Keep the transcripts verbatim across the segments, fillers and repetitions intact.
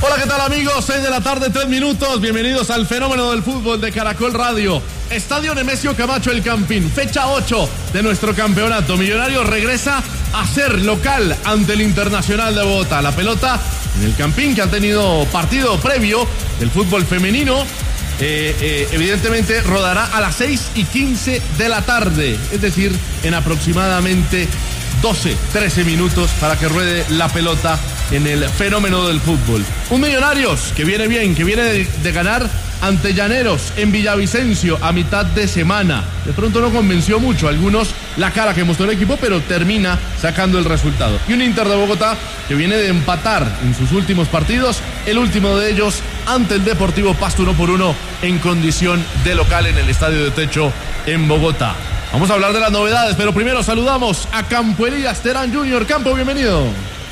Hola, ¿qué tal amigos? seis de la tarde, tres minutos. Bienvenidos al fenómeno del fútbol de Caracol Radio. Estadio Nemesio Camacho El Campín, fecha ocho de nuestro campeonato. Millonarios regresa a ser local ante el Internacional de Bogotá. La pelota en el Campín, que ha tenido partido previo del fútbol femenino. Eh, eh, evidentemente rodará a las seis y quince de la tarde, es decir, en aproximadamente doce, trece minutos para que ruede la pelota en el fenómeno del fútbol. Un Millonarios que viene bien, que viene de, de ganar ante Llaneros en Villavicencio a mitad de semana. De pronto no convenció mucho a algunos la cara que mostró el equipo, pero termina sacando el resultado. Y un Inter de Bogotá que viene de empatar en sus últimos partidos, el último de ellos ante el Deportivo Pasto uno por uno en condición de local en el Estadio de Techo en Bogotá. Vamos a hablar de las novedades, pero primero saludamos a Campo Elías Terán junior Campo, bienvenido.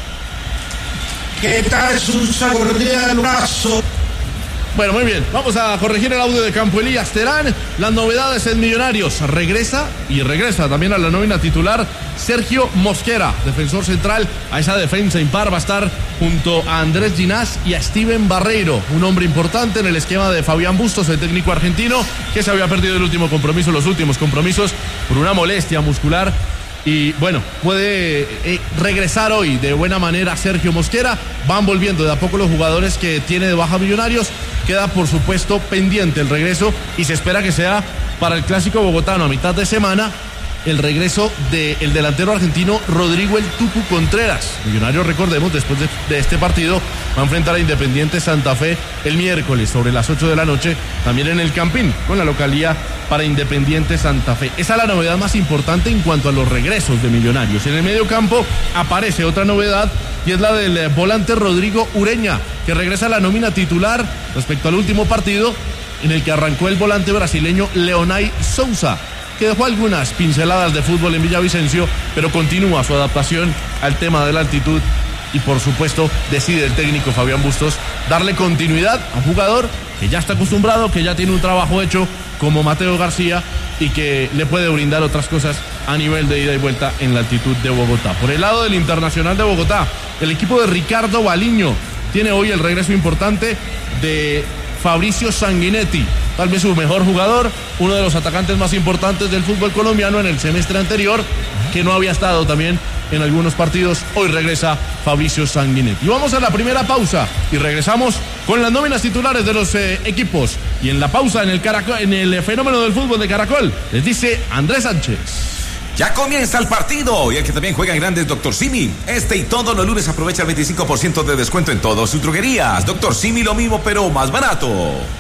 ¿Qué tal? Es un cordial abrazo. Bueno, muy bien, vamos a corregir el audio de Campo Elías Terán. Las novedades en Millonarios. Regresa y regresa también a la nómina titular Sergio Mosquera, defensor central. A esa defensa impar va a estar junto a Andrés Ginás y a Steven Barreiro, un hombre importante en el esquema de Fabián Bustos, el técnico argentino, que se había perdido el último compromiso, los últimos compromisos, por una molestia muscular. Y bueno, puede eh, regresar hoy de buena manera Sergio Mosquera. Van volviendo de a poco los jugadores que tiene de baja Millonarios. Queda por supuesto pendiente el regreso y se espera que sea para el clásico bogotano a mitad de semana el regreso del delantero argentino Rodrigo El Tucu Contreras. Millonarios, recordemos, después de, de este partido va a enfrentar a Independiente Santa Fe el miércoles sobre las ocho de la noche, también en el Campín, con la localía para Independiente Santa Fe. Esa es la novedad más importante en cuanto a los regresos de Millonarios. En el medio campo aparece otra novedad y es la del volante Rodrigo Ureña, que regresa a la nómina titular respecto al último partido en el que arrancó el volante brasileño Leonay Souza, que dejó algunas pinceladas de fútbol en Villavicencio, pero continúa su adaptación al tema de la altitud y por supuesto decide el técnico Fabián Bustos darle continuidad a un jugador que ya está acostumbrado, que ya tiene un trabajo hecho como Mateo García y que le puede brindar otras cosas a nivel de ida y vuelta en la altitud de Bogotá. Por el lado del Internacional de Bogotá, el equipo de Ricardo Baliño tiene hoy el regreso importante de Fabricio Sanguinetti, tal vez su mejor jugador, uno de los atacantes más importantes del fútbol colombiano en el semestre anterior, que no había estado también en algunos partidos. Hoy regresa Fabricio Sanguinetti. Y vamos a la primera pausa y regresamos con las nóminas titulares de los eh, equipos. Y en la pausa en el, Caracol, en el fenómeno del fútbol de Caracol, les dice Andrés Sánchez. Ya comienza el partido y el que también juega en grandes, Doctor Simi. Este y todos los lunes aprovecha el veinticinco por ciento de descuento en todas sus droguerías. Doctor Simi, lo mismo pero más barato.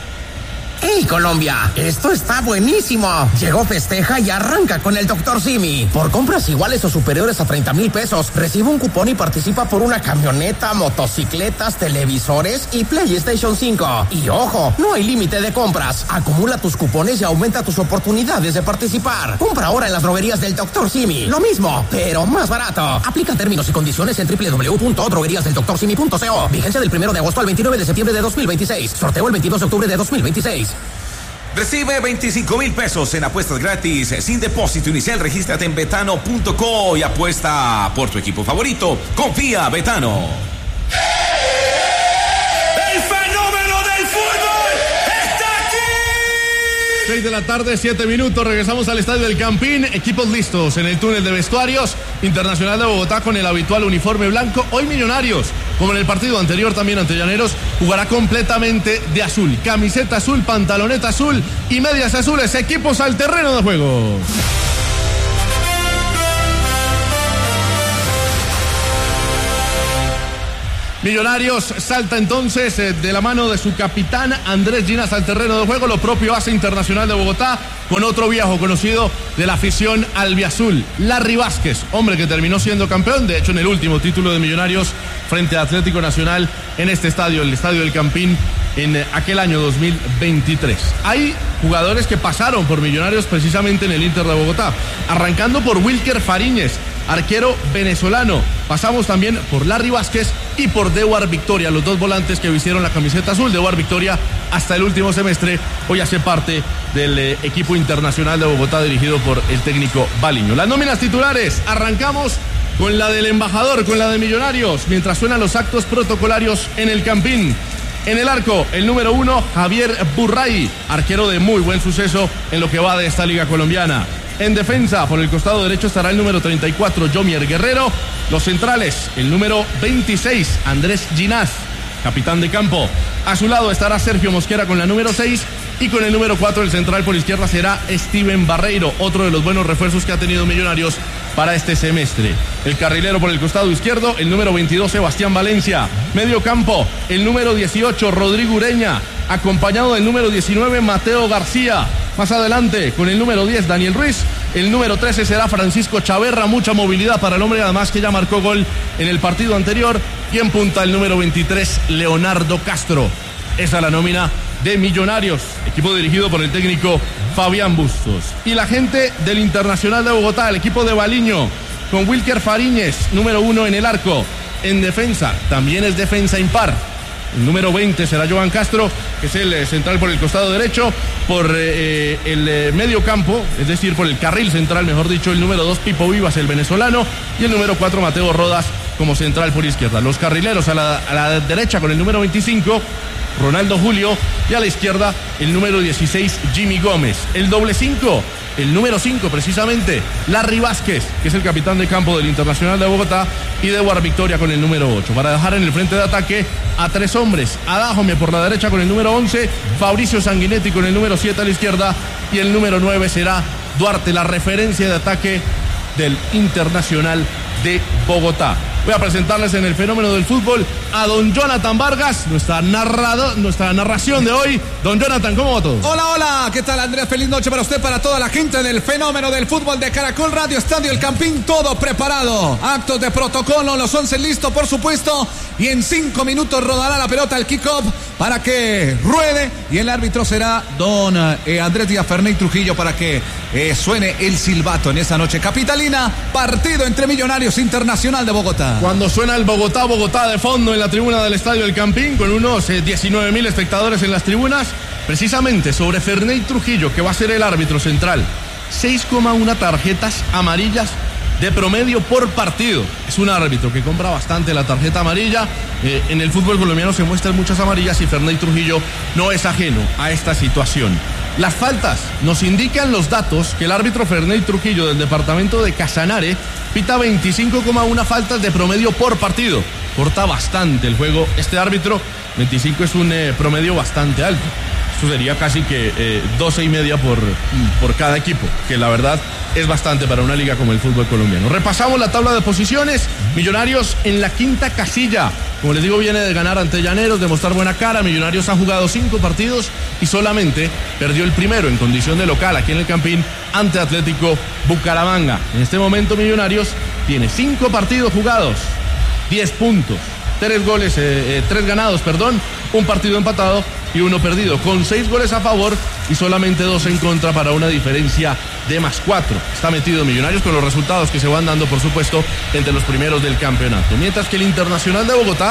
¡Hey Colombia! Esto está buenísimo. Llegó Festeja y arranca con el Doctor Simi. Por compras iguales o superiores a treinta mil pesos, recibe un cupón y participa por una camioneta, motocicletas, televisores y PlayStation cinco. Y ojo, no hay límite de compras. Acumula tus cupones y aumenta tus oportunidades de participar. Compra ahora en las droguerías del Doctor Simi. Lo mismo, pero más barato. Aplica términos y condiciones en doble u doble u doble u punto droguerías del doctor simi punto co. Vigencia del primero de agosto al veintinueve de septiembre de dos mil veintiséis. Sorteo el veintidós de octubre de dos mil veintiséis. Recibe veinticinco mil pesos en apuestas gratis sin depósito inicial. Regístrate en betano punto co y apuesta por tu equipo favorito. Confía, Betano. ¡El fenómeno del fútbol está aquí! seis de la tarde, siete minutos. Regresamos al Estadio del Campín. Equipos listos en el túnel de vestuarios. Internacional de Bogotá con el habitual uniforme blanco. Hoy Millonarios, como en el partido anterior también ante Llaneros, jugará completamente de azul. Camiseta azul, pantaloneta azul y medias azules. Equipos al terreno de juego. Millonarios salta entonces eh, de la mano de su capitán Andrés Ginás al terreno de juego. Lo propio hace Internacional de Bogotá con otro viejo conocido de la afición albiazul, Larry Vázquez, hombre que terminó siendo campeón, de hecho en el último título de Millonarios frente a Atlético Nacional en este estadio, el Estadio del Campín, en aquel año dos mil veintitrés. Hay jugadores que pasaron por Millonarios precisamente en el Inter de Bogotá, arrancando por Wilker Fariñez, arquero venezolano. Pasamos también por Larry Vázquez y por Dewar Victoria, los dos volantes que vistieron la camiseta azul. Dewar Victoria hasta el último semestre, hoy hace parte del eh, equipo Internacional de Bogotá dirigido por el técnico Baliño. Las nóminas titulares, arrancamos con la del embajador, con la de Millonarios, mientras suenan los actos protocolarios en el Campín. En el arco, el número uno, Javier Burray, arquero de muy buen suceso en lo que va de esta liga colombiana. En defensa, por el costado derecho estará el número treinta y cuatro, Yomier Guerrero. Los centrales, el número veintiséis, Andrés Ginás, capitán de campo. A su lado estará Sergio Mosquera con la número seis. Y con el número cuatro, el central por izquierda será Steven Barreiro, otro de los buenos refuerzos que ha tenido Millonarios para este semestre. El carrilero por el costado izquierdo, el número veintidós, Sebastián Valencia. Medio campo, el número dieciocho, Rodrigo Ureña, acompañado del número diecinueve, Mateo García. Más adelante, con el número diez, Daniel Ruiz. El número trece será Francisco Chaverra, mucha movilidad para el hombre, además que ya marcó gol en el partido anterior. Y en punta, el número veintitrés, Leonardo Castro. Esa es la nómina de Millonarios, equipo dirigido por el técnico Fabián Bustos. Y la gente del Internacional de Bogotá, el equipo de Baliño, con Wilker Fariñez, número uno en el arco. En defensa, también es defensa impar. El número veinte será Joan Castro, que es el eh, central por el costado derecho. Por eh, el eh, medio campo, es decir, por el carril central, mejor dicho, el número dos, Pipo Vivas, el venezolano. Y el número cuatro, Mateo Rodas, como central por izquierda. Los carrileros a la, a la derecha con el número veinticinco, Ronaldo Julio, y a la izquierda el número dieciséis, Jimmy Gómez. El doble cinco, el número cinco precisamente, Larry Vázquez, que es el capitán de campo del Internacional de Bogotá, y Dewar Victoria con el número ocho. Para dejar en el frente de ataque a tres hombres: Adájome por la derecha con el número once, Fabricio Sanguinetti con el número siete a la izquierda, y el número nueve será Duarte, la referencia de ataque del Internacional de Bogotá. Voy a presentarles en el fenómeno del fútbol a don Jonathan Vargas, nuestra, narrado, nuestra narración de hoy. Don Jonathan, ¿cómo va todo? Hola, hola, ¿qué tal, Andrés? Feliz noche para usted, para toda la gente del fenómeno del fútbol de Caracol Radio, Estadio El Campín, todo preparado. Actos de protocolo, los once listos, por supuesto, y en cinco minutos rodará la pelota el kick-off para que ruede, y el árbitro será don eh, Andrés Díaz Ferney Trujillo para que eh, suene el silbato en esta noche capitalina, partido entre Millonarios Internacional de Bogotá. Cuando suena el Bogotá, Bogotá de fondo en la tribuna del Estadio El Campín, con unos eh, diecinueve mil espectadores en las tribunas, precisamente sobre Ferney Trujillo, que va a ser el árbitro central. seis coma uno tarjetas amarillas de promedio por partido. Es un árbitro que compra bastante la tarjeta amarilla. Eh, en el fútbol colombiano se muestran muchas amarillas y Ferney Trujillo no es ajeno a esta situación. Las faltas nos indican los datos que el árbitro Ferney Trujillo del departamento de Casanare pita veinticinco coma uno faltas de promedio por partido. Corta bastante el juego este árbitro. veinticinco es un eh, promedio bastante alto. Eso sería casi que eh, doce y media por, por cada equipo, que la verdad es bastante para una liga como el fútbol colombiano. Repasamos la tabla de posiciones. Millonarios en la quinta casilla. Como les digo, viene de ganar ante Llaneros, de mostrar buena cara. Millonarios ha jugado cinco partidos y solamente perdió el primero en condición de local aquí en el Campín ante Atlético Bucaramanga. En este momento Millonarios tiene cinco partidos jugados, diez puntos, tres goles, eh, eh, tres ganados, perdón, un partido empatado y uno perdido, con seis goles a favor y solamente dos en contra para una diferencia de más cuatro. Está metido Millonarios con los resultados que se van dando, por supuesto, entre los primeros del campeonato. Mientras que el Internacional de Bogotá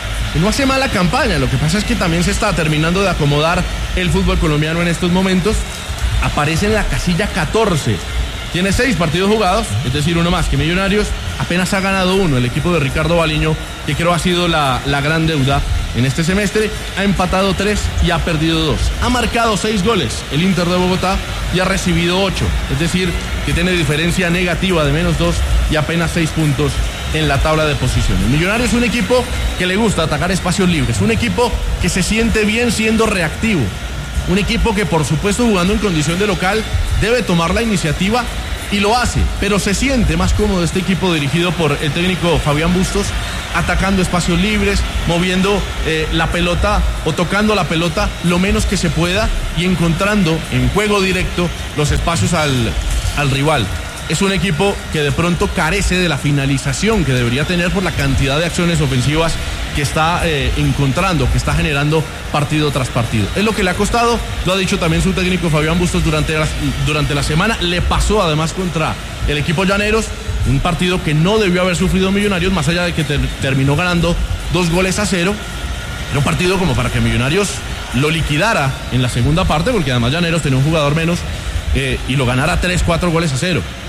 no hace mala campaña, lo que pasa es que también se está terminando de acomodar el fútbol colombiano en estos momentos. Aparece en la casilla catorce. Tiene seis partidos jugados, es decir, uno más que Millonarios. Apenas ha ganado uno el equipo de Ricardo Baliño, que creo ha sido la, la gran deuda en este semestre. Ha empatado tres y ha perdido dos. Ha marcado seis goles el Inter de Bogotá y ha recibido ocho. Es decir, que tiene diferencia negativa de menos dos y apenas seis puntos en la tabla de posiciones. Millonarios es un equipo que le gusta atacar espacios libres. Un equipo que se siente bien siendo reactivo. Un equipo que, por supuesto, jugando en condición de local, debe tomar la iniciativa y lo hace, pero se siente más cómodo este equipo dirigido por el técnico Fabián Bustos, atacando espacios libres, moviendo eh, la pelota o tocando la pelota lo menos que se pueda y encontrando en juego directo los espacios al, al rival. Es un equipo que de pronto carece de la finalización que debería tener por la cantidad de acciones ofensivas que está eh, encontrando, que está generando partido tras partido. Es lo que le ha costado, lo ha dicho también su técnico Fabián Bustos durante la, durante la semana. Le pasó además contra el equipo Llaneros, un partido que no debió haber sufrido Millonarios, más allá de que ter, terminó ganando dos goles a cero. Era un partido como para que Millonarios lo liquidara en la segunda parte, porque además Llaneros tenía un jugador menos eh, y lo ganara tres, cuatro goles a cero.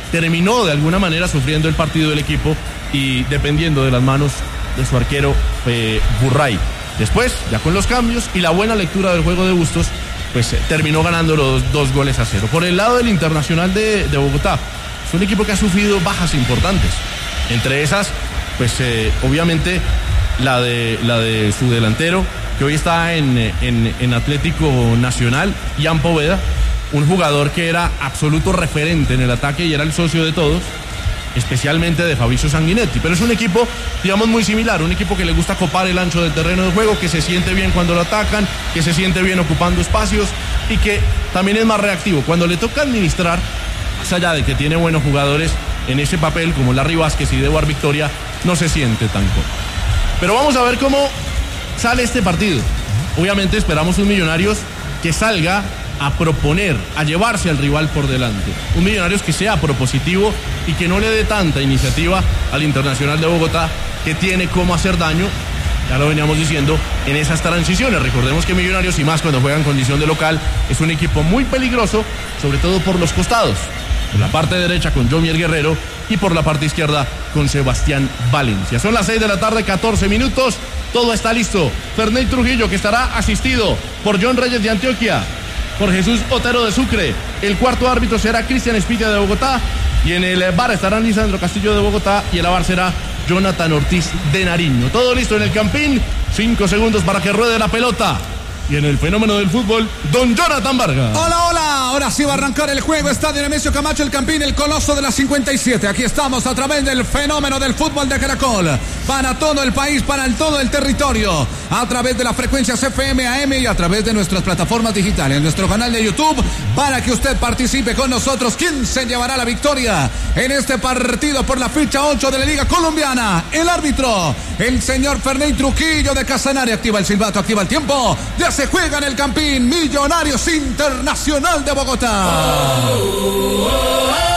terminó de alguna manera sufriendo el partido del equipo y dependiendo de las manos de su arquero eh, Burray. Después, ya con los cambios y la buena lectura del juego de Bustos, pues eh, terminó ganando los dos goles a cero. Por el lado del Internacional de, de Bogotá, es un equipo que ha sufrido bajas importantes. Entre esas, pues eh, obviamente la de, la de su delantero, que hoy está en, en, en Atlético Nacional, Ian Poveda, un jugador que era absoluto referente en el ataque y era el socio de todos, especialmente de Fabricio Sanguinetti. Pero es un equipo, digamos, muy similar, un equipo que le gusta copar el ancho del terreno de juego, que se siente bien cuando lo atacan, que se siente bien ocupando espacios y que también es más reactivo. Cuando le toca administrar, más allá de que tiene buenos jugadores en ese papel, como Larry Vázquez y Dewar Victoria, no se siente tan cómodo. Pero vamos a ver cómo sale este partido. Obviamente esperamos un Millonarios que salga a proponer, a llevarse al rival por delante. Un Millonarios que sea propositivo y que no le dé tanta iniciativa al Internacional de Bogotá, que tiene cómo hacer daño, ya lo veníamos diciendo, en esas transiciones. Recordemos que Millonarios, y más cuando juega en condición de local, es un equipo muy peligroso, sobre todo por los costados. Por la parte derecha con Jomier Guerrero y por la parte izquierda con Sebastián Valencia. Son las seis de la tarde, catorce minutos. Todo está listo. Ferney Trujillo, que estará asistido por John Reyes de Antioquia, por Jesús Otero de Sucre. El cuarto árbitro será Cristian Espitia de Bogotá. Y en el bar estarán Lisandro Castillo de Bogotá. Y el bar será Jonathan Ortiz de Nariño. Todo listo en el Campín. Cinco segundos para que ruede la pelota. Y en el fenómeno del fútbol, don Jonathan Vargas. Hola, hola, ahora sí va a arrancar el juego. Estadio Nemesio Camacho, el Campín, el coloso de la cincuenta y siete. Aquí estamos a través del fenómeno del fútbol de Caracol. Para todo el país, para el, todo el territorio. A través de las frecuencias F M, A M y a través de nuestras plataformas digitales. En nuestro canal de YouTube, para que usted participe con nosotros. ¿Quién se llevará la victoria en este partido por la ficha ocho de la Liga Colombiana? El árbitro, el señor Ferney Trujillo de Casanare. Activa el silbato, activa el tiempo. Ya se juega en el Campín. Millonarios Internacional de Bogotá. Oh, oh, oh, oh.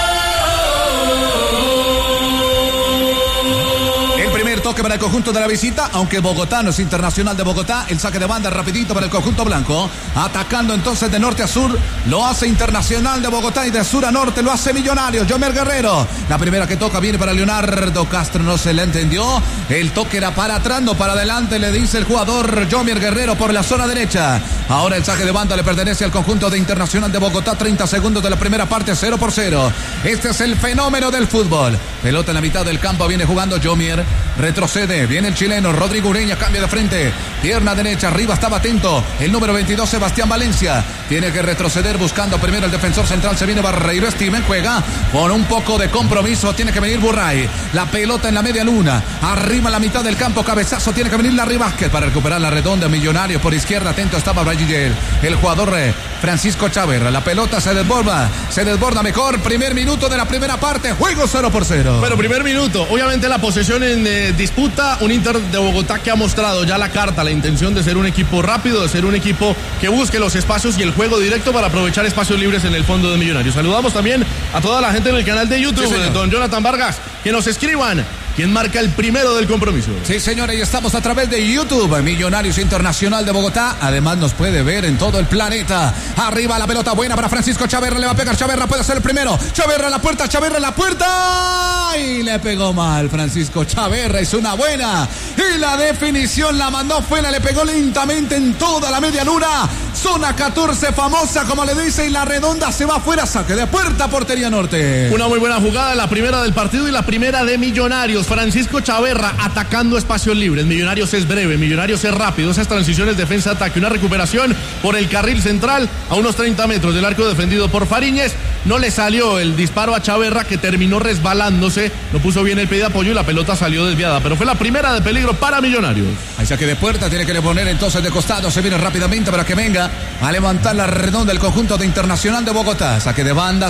Toque para el conjunto de la visita, aunque Bogotá no es Internacional de Bogotá. El saque de banda rapidito para el conjunto blanco, atacando entonces de norte a sur. Lo hace Internacional de Bogotá y de sur a norte lo hace Millonarios. Jomer Guerrero, la primera que toca viene para Leonardo Castro, no se le entendió. El toque era para atrás, no para adelante, le dice el jugador Jomer Guerrero por la zona derecha. Ahora el saque de banda le pertenece al conjunto de Internacional de Bogotá. Treinta segundos de la primera parte, cero por cero. Este es el fenómeno del fútbol. Pelota en la mitad del campo, viene jugando Jomer. Retrocede, viene el chileno Rodrigo Ureña, cambia de frente, pierna derecha, arriba estaba atento el número veintidós Sebastián Valencia, tiene que retroceder buscando primero el defensor central, se viene Barreiro Steven, juega con un poco de compromiso, tiene que venir Burray, la pelota en la media luna, arriba en la mitad del campo, cabezazo, tiene que venir Larry Vázquez para recuperar la redonda. Millonarios por izquierda, atento estaba Brayigel, el jugador Francisco Chaverra, la pelota se desborda, se desborda mejor, primer minuto de la primera parte, juego cero por cero. Bueno, primer minuto, obviamente la posesión en eh, disputa, un Inter de Bogotá que ha mostrado ya la carta, la intención de ser un equipo rápido, de ser un equipo que busque los espacios y el juego directo para aprovechar espacios libres en el fondo de Millonarios. Saludamos también a toda la gente en el canal de YouTube, sí, don Jonathan Vargas, que nos escriban quién marca el primero del compromiso. Sí, señores, y estamos a través de YouTube, Millonarios Internacional de Bogotá. Además nos puede ver en todo el planeta. Arriba la pelota buena para Francisco Chaverra, le va a pegar Chaverra, puede ser el primero. Chaverra en la puerta, Chaverra en la puerta. Y le pegó mal Francisco Chaverra, hizo una buena. Y la definición la mandó fuera, le pegó lentamente en toda la media luna. Zona catorce famosa, como le dice, y la redonda se va afuera, saque de puerta, portería norte. Una muy buena jugada, la primera del partido y la primera de Millonarios. Francisco Chaverra atacando espacios libres. Millonarios es breve, Millonarios es rápido. Esas transiciones defensa-ataque, una recuperación por el carril central a unos treinta metros del arco defendido por Fariñez. No le salió el disparo a Chaverra, que terminó resbalándose, no puso bien el pie de apoyo y la pelota salió desviada, pero fue la primera de peligro para Millonarios. Hay saque de puerta, tiene que le poner entonces de costado, se viene rápidamente para que venga a levantar la redonda del conjunto de Internacional de Bogotá. Saque de banda,